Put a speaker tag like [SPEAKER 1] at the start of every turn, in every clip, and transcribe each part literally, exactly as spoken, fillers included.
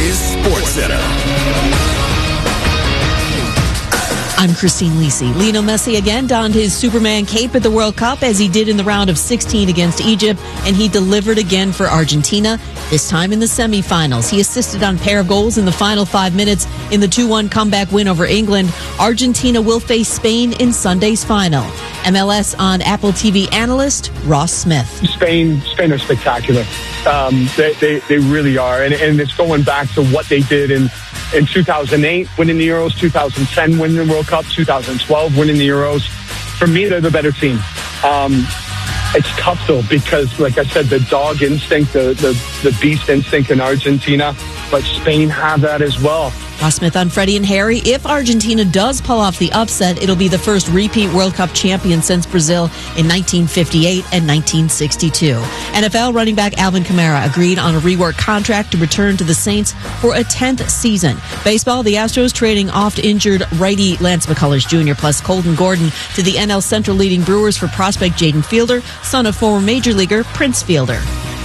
[SPEAKER 1] is SportsCenter.
[SPEAKER 2] I'm Christine Lisi. Lionel Messi again donned his Superman cape at the World Cup as he did in the round of sixteen against Egypt, and he delivered again for Argentina, this time in the semifinals. He assisted on a pair of goals in the final five minutes in the two one comeback win over England. Argentina will face Spain in Sunday's final. M L S on Apple T V analyst Ross Smith.
[SPEAKER 3] Spain, Spain are spectacular. Um, they, they, they really are, and, and it's going back to what they did in in two thousand eight, winning the Euros, two thousand ten, winning the World Cup, two thousand twelve, winning the Euros. For me, they're the better team. Um, it's tough, though, because, like I said, the dog instinct, the, the, the beast instinct in Argentina, but Spain have that as well.
[SPEAKER 2] Ross Smith on Freddie and Harry. If Argentina does pull off the upset, it'll be the first repeat World Cup champion since Brazil in nineteen fifty-eight and nineteen sixty-two. N F L running back Alvin Kamara agreed on a reworked contract to return to the Saints for a tenth season. Baseball, the Astros trading oft-injured righty Lance McCullers Junior plus Colton Gordon to the N L Central leading Brewers for prospect Jaden Fielder, son of former Major Leaguer Prince Fielder.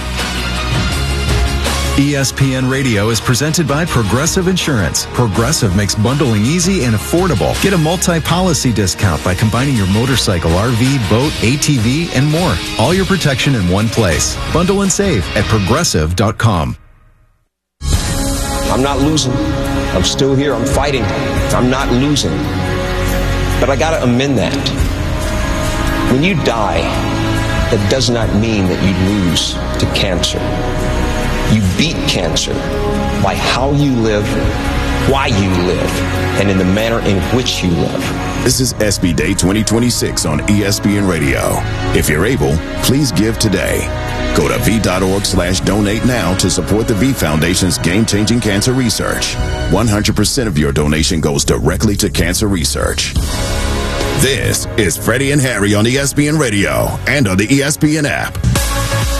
[SPEAKER 4] E S P N Radio is presented by Progressive Insurance. Progressive makes bundling easy and affordable. Get a multi-policy discount by combining your motorcycle, R V, boat, A T V, and more. All your protection in one place. Bundle and save at progressive dot com.
[SPEAKER 5] I'm not losing. I'm still here. I'm fighting. I'm not losing. But I got to amend that. When you die, that does not mean that you lose to cancer. You beat cancer by how you live, why you live, and in the manner in which you live.
[SPEAKER 1] This is S B Day twenty twenty-six on E S P N Radio. If you're able, please give today. Go to V.org slash donate now to support the V Foundation's game-changing cancer research. one hundred percent of your donation goes directly to cancer research. This is Freddie and Harry on E S P N Radio and on the E S P N app.